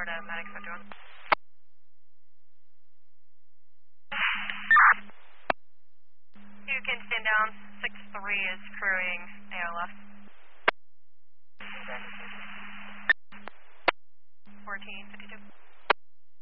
Florida, Medic 51. You can stand down, 6-3 is crewing AR left.